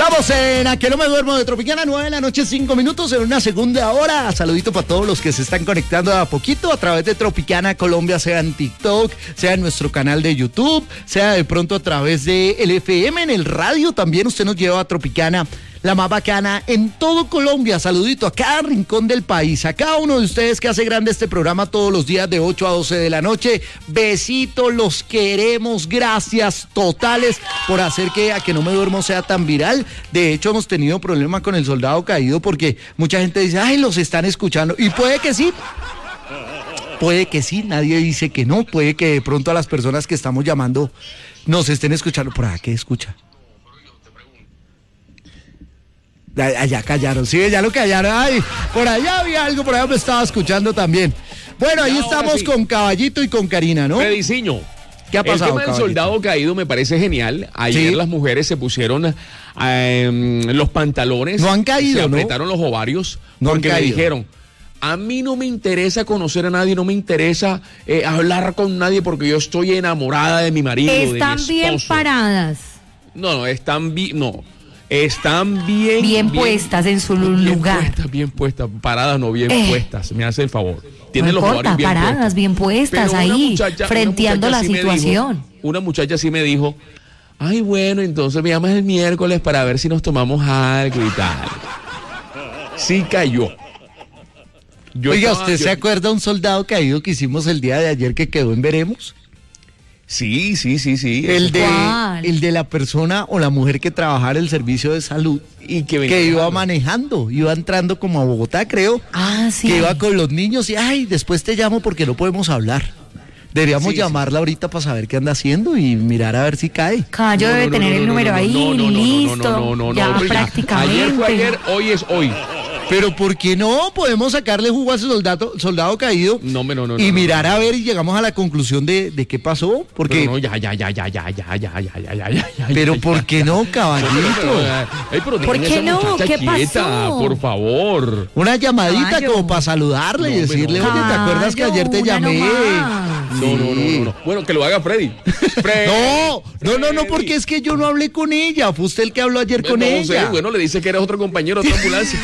Estamos en A que no me duermo de Tropicana, 9 de la noche, 5 minutos, en una segunda hora. Saludito para todos los que se están conectando a poquito a través de Tropicana Colombia, sea en TikTok, sea en nuestro canal de YouTube, sea de pronto a través de el FM, en el radio también. Usted nos lleva a Tropicana, la más bacana en todo Colombia. Saludito a cada rincón del país, a cada uno de ustedes que hace grande este programa todos los días de 8 a 12 de la noche. Besitos, los queremos, gracias totales por hacer que A que no me duermo sea tan viral. De hecho, hemos tenido problemas con el Soldado Caído porque mucha gente dice, ay, los están escuchando, y puede que sí. Puede que sí, nadie dice que no. Puede que de pronto a las personas que estamos llamando nos estén escuchando. ¿Por acá qué escucha? Allá callaron, sí, ya lo callaron. Ay, por allá había algo, por allá me estaba escuchando también. Bueno, ahí estamos sí, con Caballito y con Karina, ¿no? Frediciño, ¿qué ha pasado, el tema del Soldado Caído me parece genial. Ayer sí, las mujeres se pusieron los pantalones. No han caído, se apretaron los ovarios no porque me dijeron, a mí no me interesa conocer a nadie, no me interesa hablar con nadie porque yo estoy enamorada de mi marido, de mi esposo. Están bien paradas. No, están bien puestas en su lugar. Bien puestas, paradas no, bien puestas, me hace el favor. Tienen no los importa, bien paradas, puestas. bien puestas ahí, frenteando la situación. Una muchacha sí me dijo, ay, bueno, entonces me llamas el miércoles para ver si nos tomamos algo y tal. Sí cayó. Oiga, ¿usted se acuerda de un Soldado Caído que hicimos el día de ayer que quedó en Veremos? Sí. El de la persona o la mujer que trabajara el servicio de salud y que iba manejando, iba entrando como a Bogotá, creo. Ah, sí. Que iba con los niños y, ay, después te llamo porque no podemos hablar. Deberíamos llamarla ahorita para saber qué anda haciendo y mirar a ver si cae. Cayo debe tener el número ahí, listo. Ya prácticamente. Ayer fue ayer, hoy es hoy. Pero ¿por qué no? Podemos sacarle jugo a ese soldado caído. No. Y mirar a ver y llegamos a la conclusión de qué pasó. Porque. Pero no, ya. Pero ¿por qué no, caballito? ¿Por qué no? ¿Qué pasó? Por favor. Una llamadita como para saludarle y decirle, oye, ¿te acuerdas que ayer te llamé? No. Bueno, que lo haga Freddy. No, porque es que yo no hablé con ella. Fue usted el que habló ayer con ella. Bueno, le dice que eres otro compañero de otra ambulancia.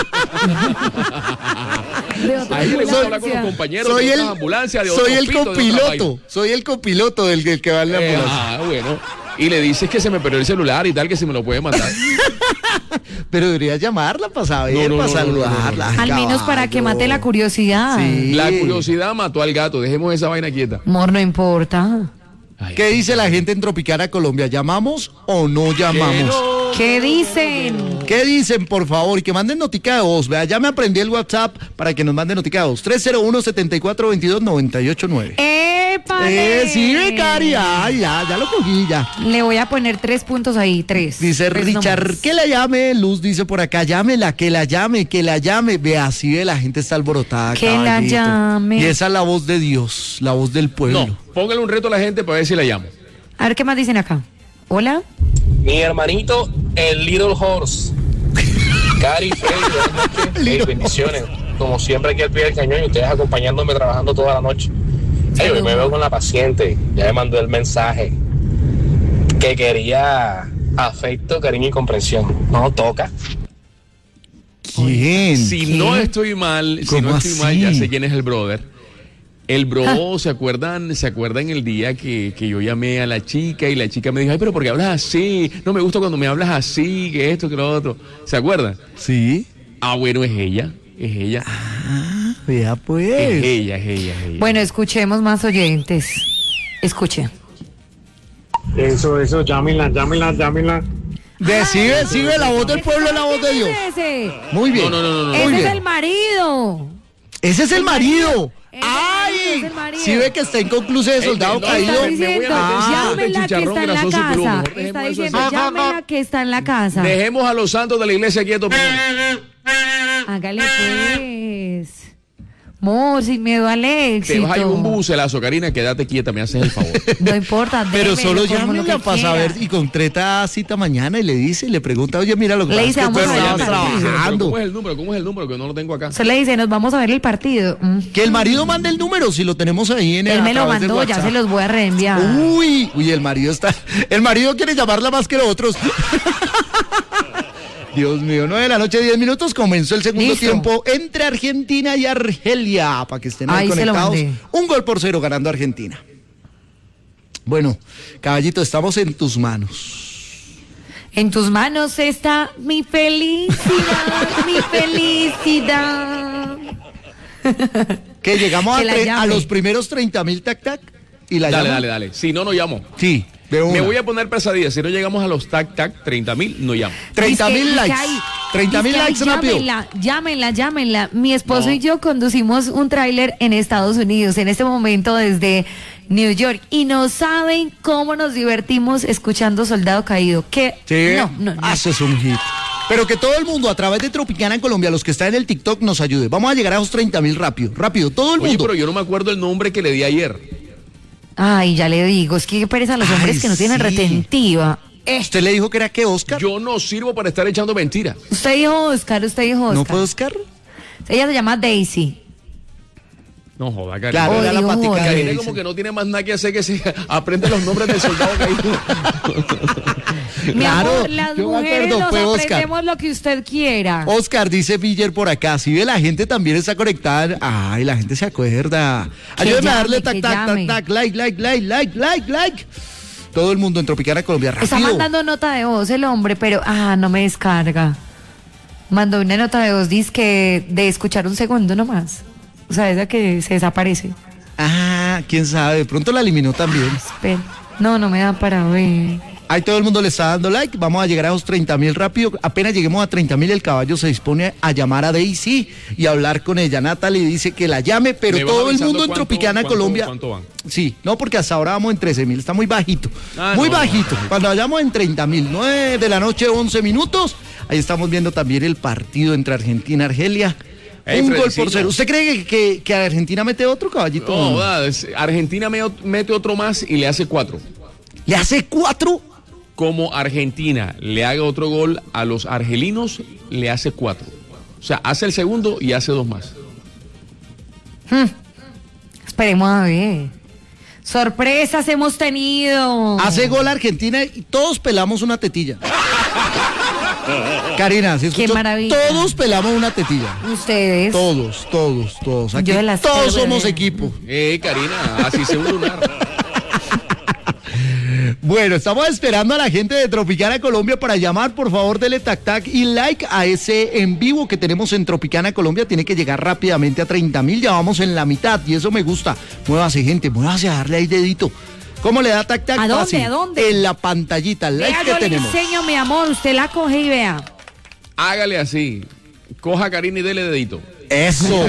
Ahí le gusta hablar con los compañeros de otra ambulancia, de otro soy el copiloto del que va en la ambulancia. Bueno. Y le dices que se me perdió el celular y tal, que se me lo puede mandar. Pero debería llamarla para saber, para saludarla. Al menos para que mate la curiosidad. Sí. La curiosidad mató al gato, dejemos esa vaina quieta. Amor, no importa. ¿Qué dice la gente en Tropicana Colombia? ¿Llamamos o no llamamos? ¿Qué dicen? ¿Qué dicen, por favor? Y que manden notica de voz. Vea, ya me aprendí el WhatsApp para que nos manden notica de voz. 301-7422-989. ¡Épale! Sí, becaria. Ya lo cogí, ya. Le voy a poner 3 puntos ahí, 3. Dice Richard, nomás. Que la llame. Luz dice por acá, llámela, que la llame. Vea, así ve, la gente está alborotada. Que caballito. La llame. Y esa es la voz de Dios, la voz del pueblo. No, póngale un reto a la gente para ver si la llamo. A ver, ¿qué más dicen acá? ¿Hola? Mi hermanito, el Little Horse. Cari, Freddy, bendiciones. Como siempre aquí al pie del cañón y ustedes acompañándome trabajando toda la noche. Hoy me veo con la paciente. Ya me mandó el mensaje que quería afecto, cariño y comprensión. No toca. ¿Quién? Si no estoy mal, ya sé quién es el brother. El bro, ¿se acuerdan el día que yo llamé a la chica y la chica me dijo, ay, pero ¿por qué hablas así? No me gusta cuando me hablas así, que esto, que lo otro. ¿Se acuerdan? Sí. Ah, bueno, es ella. Ah, vea pues. Es ella. Bueno, escuchemos más oyentes. Escuche. Eso, llámenla. Sigue la voz del pueblo, la voz de Dios. Muy bien. No. Ese es el marido. Ese es el marido. ¡Ay! Si ve que está inconcluso de Soldado Caído. Llámela que está en la casa. Está diciendo, llámela que está en la casa. Dejemos a los santos de la iglesia quietos. Hágale pues. Amor, sin miedo al éxito. Te vas a ir un bucelazo, Karina, quédate quieta, me haces el favor. No importa. Pero solo llámela para saber y concreta cita mañana y le dice, y le pregunta, oye, mira lo que pasa, que tú estabas trabajando. ¿Cómo es el número? Que no lo tengo acá. Se le dice, nos vamos a ver el partido. Que el marido mande el número, si lo tenemos ahí en el. Él me lo mandó, ya se los voy a reenviar. Uy, el marido quiere llamarla más que los otros. Dios mío, 9:10 p.m. Comenzó el segundo tiempo entre Argentina y Argelia. Para que estén ahí conectados. 1-0 ganando Argentina. Bueno, caballito, estamos en tus manos. En tus manos está mi felicidad, mi felicidad. Que llegamos a los primeros 30,000 tac y la llamo. Dale. Si no llamo. Sí. Me voy a poner pesadilla. Si no llegamos a los tac, 30,000, no llamo. 30,000 likes. 30,000 likes rápido. Llámenla. Mi esposo y yo conducimos un tráiler en Estados Unidos en este momento desde New York y no saben cómo nos divertimos escuchando Soldado Caído. Sí, no. Haces un hit. Pero que todo el mundo a través de Tropicana en Colombia, los que están en el TikTok, nos ayude. Vamos a llegar a esos 30,000 rápido, todo el mundo. Oye, pero yo no me acuerdo el nombre que le di ayer. Ay, ya le digo, es que pereza a los hombres que no tienen retentiva. ¿Usted le dijo que era que Oscar? Yo no sirvo para estar echando mentiras. Usted dijo Oscar. ¿No fue Oscar? Ella se llama Daisy. No joda, Karina. Claro, era la patica. Karina como que no tiene más nada que hacer que se aprende los nombres del soldado caído. Claro, amor, las mujeres nos aprendemos lo que usted quiera. Oscar, dice Viller por acá, si ve la gente también está conectada. Ay, la gente se acuerda. Ayúdenme a darle tac, like. Todo el mundo en Tropicana Colombia, rápido. Está mandando nota de voz el hombre, pero no me descarga. Mandó una nota de voz, dice que de escuchar un segundo nomás. O sea, esa que se desaparece. Quién sabe, de pronto la eliminó también. Espera. No me da para ver. Ahí todo el mundo le está dando like. Vamos a llegar a los 30,000 rápido. Apenas lleguemos a 30,000, el caballo se dispone a llamar a Daisy y hablar con ella. Natalie dice que la llame, pero todo el mundo en Tropicana Colombia. ¿Cuánto van? Sí, no, porque hasta ahora vamos en 13,000. Está muy bajito. Bajito. Cuando vayamos en 30,000, 9:11 p.m. Ahí estamos viendo también el partido entre Argentina y Argelia. Un gol por 0. ¿Usted cree que Argentina mete otro, caballito? No, Argentina mete otro más y le hace 4. ¿Le hace 4? Como Argentina le haga otro gol a los argelinos, le hace 4. O sea, hace el segundo y hace 2 más. Esperemos a ver. Sorpresas hemos tenido. Hace gol Argentina y todos pelamos una tetilla. Karina, ¿sí? Qué maravilla. Todos pelamos una tetilla. Ustedes. Todos. Aquí todos somos equipo. Karina, así se une un lunar. Bueno, estamos esperando a la gente de Tropicana Colombia para llamar. Por favor, dele tac y like a ese en vivo que tenemos en Tropicana Colombia. Tiene que llegar rápidamente a 30,000. Ya vamos en la mitad y eso me gusta. Muévase, gente, muévase a darle ahí dedito. ¿Cómo le da tac? ¿A dónde? Fácil. ¿A dónde? En la pantallita, el like que tenemos. Yo le enseño, mi amor, usted la coge y vea. Hágale así. Coja a Karina y dele dedito. Eso.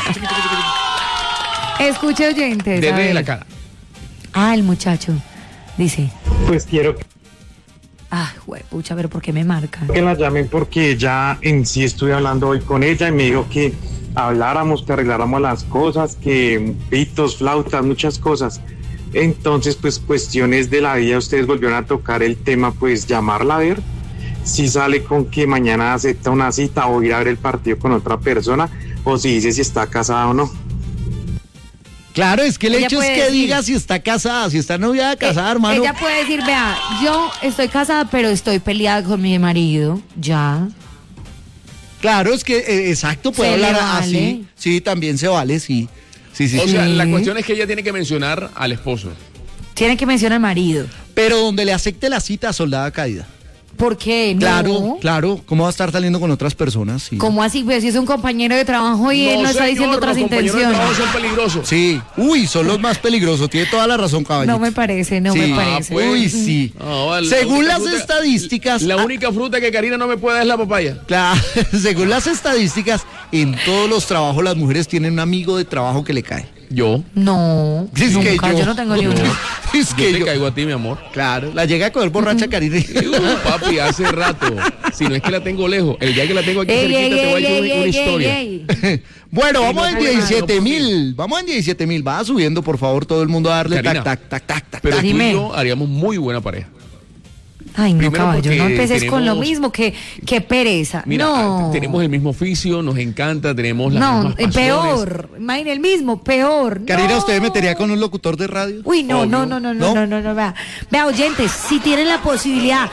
Escuche, oyentes. Dele la cara. El muchacho dice. Pues quiero pucha, pero ¿por qué me marca? que la llamen porque ya en sí estuve hablando hoy con ella y me dijo que habláramos, que arregláramos las cosas, que pitos, flautas, muchas cosas. Entonces, pues cuestiones de la vida, ustedes volvieron a tocar el tema, pues llamarla a ver si sale con que mañana acepta una cita o ir a ver el partido con otra persona, o si dice si está casada o no. Claro, es que el hecho es que diga si está casada, si está novia casada, hermano. Ella puede decir, vea, yo estoy casada, pero estoy peleada con mi marido, ya. Claro, es que, exacto, puede hablar así. Sí, también se vale, sí. O sea, la cuestión es que ella tiene que mencionar al esposo. Tiene que mencionar al marido. Pero donde le acepte la cita a Soldada Caída. ¿Por qué? Claro. ¿Cómo va a estar saliendo con otras personas? Sí. ¿Cómo así? Pues si es un compañero de trabajo y él no está diciendo otras intenciones. Los compañeros de trabajo son peligrosos. Sí. Son los más peligrosos. Tiene toda la razón, caballito. No me parece. Pues. Sí. Vale, según las estadísticas... La única fruta que Karina no me puede dar es la papaya. Claro. Según las estadísticas, en todos los trabajos las mujeres tienen un amigo de trabajo que le cae. ¿Yo? No, nunca, yo no tengo ni uno. Es que yo te caigo a ti, mi amor. Claro, la llega a coger borracha, Karina. Papi, hace rato. Si no es que la tengo lejos, el día que la tengo aquí cerquita te voy a decir una historia. Bueno, vamos en 17,000. Vamos en 17,000. Va subiendo, por favor, todo el mundo a darle Karina, tac. Pero tú y yo haríamos muy buena pareja. Ay, no, caballo, no empeces con lo mismo, que pereza. Mira, no. Tenemos el mismo oficio, nos encanta, tenemos las mismas pasiones. Peor, imagínate, el mismo, peor. Karina, ¿usted metería con un locutor de radio? Uy, no, vea, oyentes, si tienen la posibilidad,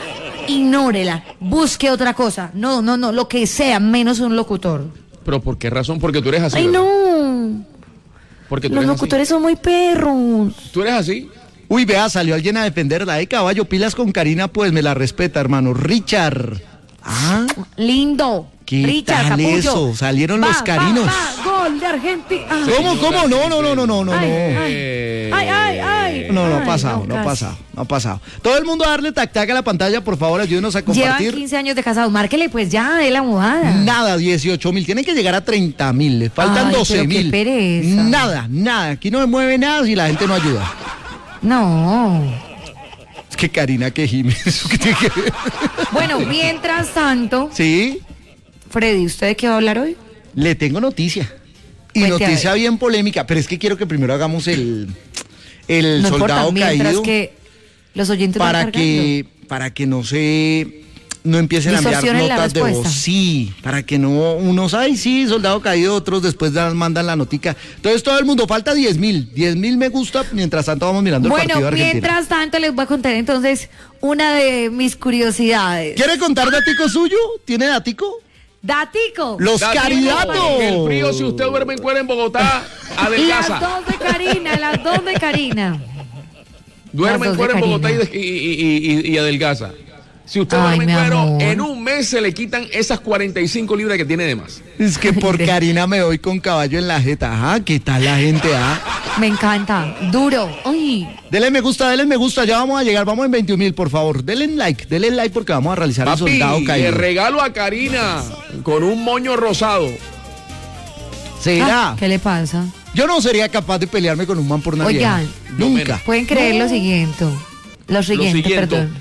ignórela, busque otra cosa. No, lo que sea, menos un locutor. ¿Pero por qué razón? Porque tú eres así. Ay, ¿verdad? no. Porque tú Los eres locutores así. son muy perros. ¿Tú eres así? Uy, vea, salió alguien a defenderla. Caballo, pilas con Karina, pues me la respeta, hermano. Richard. Ah, Lindo. ¿qué Richard, tal capullo. eso? Salieron los carinos. Gol de Argentina. Ay. ¿Cómo? No. Ay. No ha Ay, pasado. Todo el mundo a darle tac-tac a la pantalla, por favor, ayúdenos a Llevan compartir. 15 años de casados. Márquele pues ya, de la mudada. Nada, 18.000, tienen que llegar a 30.000, les faltan Ay, pero 12.000. qué pereza. Nada, aquí no se mueve nada si la gente no ayuda. No. Es que Karina, que Jiménez, ¿eso qué tiene que ver? Bueno, mientras tanto, Sí, Freddy, ¿usted de qué va a hablar hoy? le tengo noticia. Y Cuente, a noticia ver. bien polémica, pero es que quiero que primero hagamos el No soldado importa, mientras caído que los oyentes van para cargando. que no empiecen a enviar Distorsionen la notas de voz. respuesta. Sí, para que no unos, ay, sí, soldado caído, otros después mandan la notica. Entonces todo el mundo, falta 10.000 me gusta, mientras tanto vamos mirando el Bueno, partido de Argentina. mientras tanto les voy a contar entonces una de mis curiosidades. ¿Quiere contar datico suyo? ¿Tiene datico? Datico. Los Datico, caridatos. que el frío, si usted duerme en cuera en Bogotá, Las adelgaza. dos de Karina. Duerme Las en dos cuera de en Bogotá Karina. y adelgaza. Si usted Ay, duerme mi en cuero, amor. en un mes se le quitan esas 45 libras que tiene de más. Es que por Karina me voy con caballo en la jeta. Ajá, ¿qué tal la gente? Me encanta. Duro. Ay. Denle me gusta, ya vamos a llegar, vamos en 21.000, por favor. Denle like porque vamos a realizar el Papi, soldado le caído. regalo a Karina con un moño rosado. ¿Será? Ah, ¿qué le pasa? Yo no sería capaz de pelearme con un man por una Oigan, vieja. Nunca. Pueden creer lo siguiente. Lo siguiente, siguiente. perdón.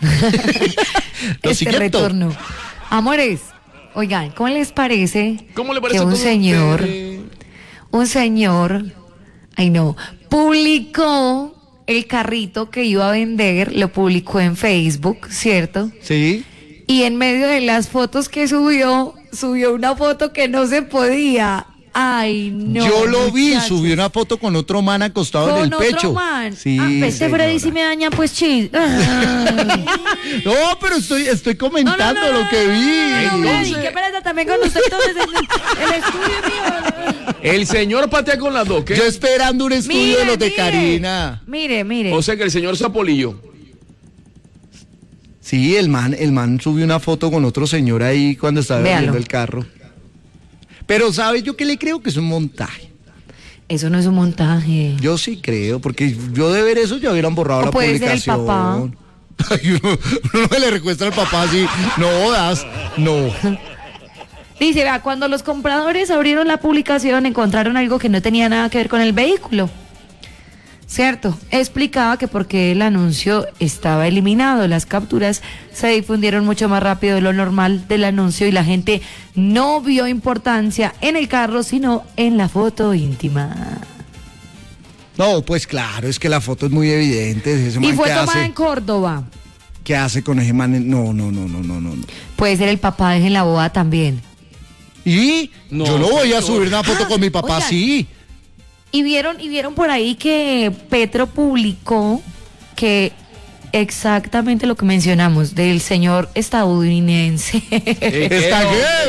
Lo Este siguiente. retorno. Amores, oigan, ¿cómo les parece ¿Cómo le parece que a un todo señor, ay no, publicó el carrito que iba a vender, lo publicó en Facebook, ¿cierto? Sí. Y en medio de las fotos que subió una foto que no se podía. Ay, no. Yo lo vi, muchachos. subió una foto con otro man acostado en Con el otro pecho. man. Sí, Este Freddy sí me daña pues chis. Ay. No, pero estoy comentando lo que vi. Entonces- Freddy, qué pereza también con usted entonces en el estudio mío. El señor patea con las dos, ¿qué? Yo esperando un estudio de los de Karina. Mire. O sea que el señor Zapolillo. Sí, el man subió una foto con otro señor ahí cuando estaba Véalo. viendo el carro. Pero ¿sabe yo qué le creo? Que es un montaje. Eso no es un montaje. Yo sí creo, porque yo de ver eso ya hubieran borrado O la puede ser el publicación. papá. Ay, uno no le recuesta al papá así, no das, no. Dice, vea, cuando los compradores abrieron la publicación encontraron algo que no tenía nada que ver con el vehículo. Cierto, explicaba que porque el anuncio estaba eliminado, las capturas se difundieron mucho más rápido de lo normal del anuncio y la gente no vio importancia en el carro, sino en la foto íntima. No, pues claro, es que la foto es muy evidente. Ese Y man, fue ¿qué tomada hace? en Córdoba. ¿Qué hace con ese man? No. Puede ser el papá de la boda también. ¿Y? No, yo no voy a señor. subir una foto con mi papá, oigan. sí. Y vieron por ahí que Petro publicó que exactamente lo que mencionamos del señor estadounidense. Está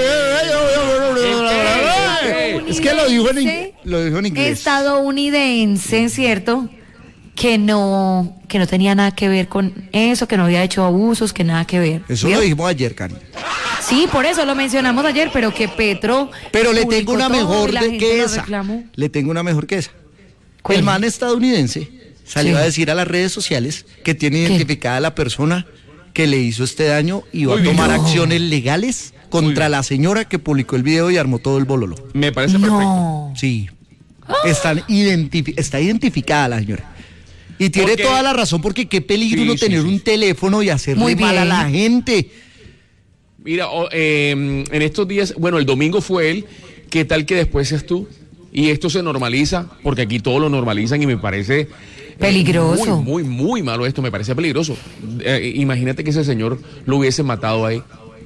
¿Qué? Es que lo dijo en inglés. Estadounidense, ¿cierto? Que no tenía nada que ver con eso, que no había hecho abusos, que nada que ver. Eso ¿Vio? lo dijimos ayer, Cari. Sí, por eso lo mencionamos ayer, pero que Petro. Pero le publicó tengo una todo mejor y la gente que lo esa. reclamó. Le tengo una mejor que esa. ¿Cuál? El man estadounidense salió Sí. a decir a las redes sociales que tiene ¿Qué? identificada a la persona que le hizo este daño y va a Muy bien. tomar No. acciones legales contra la señora que publicó el video y armó todo el bololo. Me parece perfecto. No. Sí. Está identificada la señora. Y tiene Porque- toda la razón porque qué peligro Sí, uno sí, tener sí. un teléfono y hacerle Muy mal a bien. la gente. Mira, en estos días, bueno, el domingo fue él, ¿qué tal que después seas tú? Y esto se normaliza, porque aquí todo lo normalizan y me parece Peligroso. muy malo esto, me parece peligroso. Imagínate que ese señor lo hubiese matado ahí.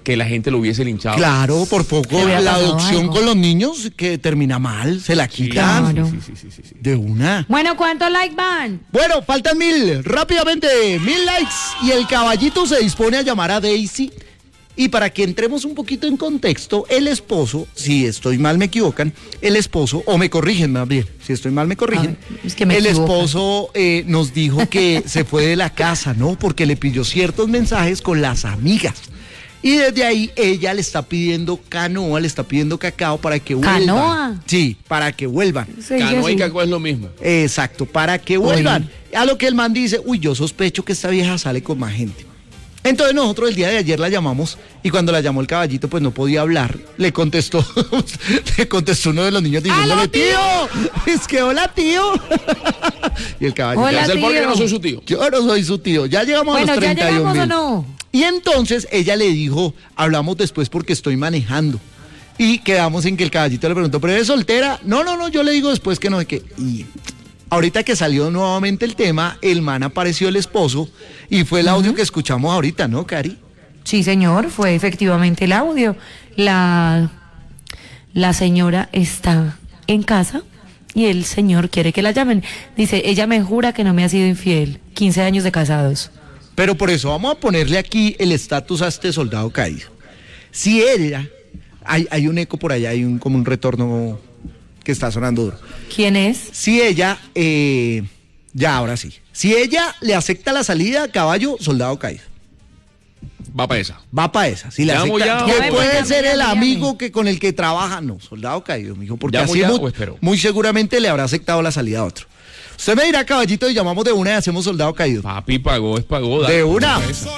que la gente lo hubiese linchado. Claro, por poco Le hubiera la pasado adopción algo. con los niños que termina mal, se la quitan Claro. Sí. de una. Bueno, ¿cuántos likes van? Bueno, faltan 1000, rápidamente, 1000 likes y el caballito se dispone a llamar a Daisy. Y para que entremos un poquito en contexto, el esposo, si estoy mal me equivocan, el esposo, o me corrigen más bien, si estoy mal me corrigen, es que me el equivocan. esposo nos dijo que se fue de la casa, ¿no? Porque le pidió ciertos mensajes con las amigas. Y desde ahí ella le está pidiendo canoa, le está pidiendo cacao para que vuelvan. ¿Canoa? Sí, para que vuelvan. Se dice Canoa y así. cacao es lo mismo. Exacto, para que vuelvan. A lo que el man dice, uy, yo sospecho que esta vieja sale con más gente. Entonces nosotros el día de ayer la llamamos y cuando la llamó el caballito pues no podía hablar. Le contestó uno de los niños diciéndole, ¡Aló, tío! Es que hola, tío. Y el caballito, Hola, ¿Es el por qué tío. no soy su tío? yo no soy su tío. Ya llegamos Bueno, a los ¿ya 31 llegamos o mil. no? Y entonces ella le dijo, hablamos después porque estoy manejando. Y quedamos en que el caballito le preguntó, ¿pero eres soltera? No, yo le digo después que no sé qué. Y ahorita que salió nuevamente el tema, el man apareció el esposo y fue el audio que escuchamos ahorita, ¿no, Cari? Sí, señor, fue efectivamente el audio. La señora está en casa y el señor quiere que la llamen. Dice, ella me jura que no me ha sido infiel. 15 años de casados. Pero por eso vamos a ponerle aquí el estatus a este soldado caído. Si ella, hay un eco por allá, hay como un retorno que está sonando duro. ¿Quién es? Si ella, ya ahora sí, si ella le acepta la salida, caballo, soldado caído. Va para esa. Va para esa. Si le ¿Llamo acepta, ya que o- Llame, puede llame, ser el llame. amigo que con el que trabaja, no, soldado caído, mijo, porque ¿Llamo así ya muy, o espero? muy seguramente le habrá aceptado la salida a otro. Usted me dirá, caballito, y llamamos de una y hacemos soldado caído. Papi pagó, es pagó. dale, De una. va pa' esa.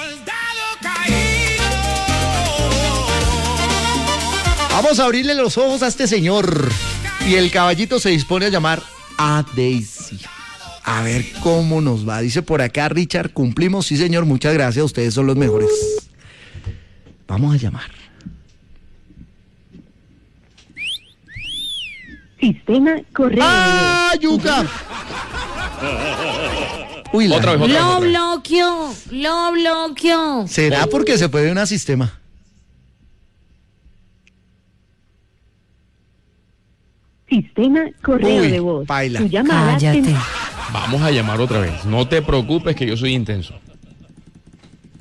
Vamos a abrirle los ojos a este señor. Y el caballito se dispone a llamar a Daisy. A ver cómo nos va. Dice por acá Richard, cumplimos, sí señor, muchas gracias, ustedes son los mejores. Vamos a llamar. Sistema correo. ¡Ah, yuca! Uy, Otra vez. Lo bloqueó. ¿Será porque se puede ir a un sistema? Sistema correo Uy, de voz. paila. Tu llamada Cállate. en- Vamos a llamar otra vez. No te preocupes que yo soy intenso.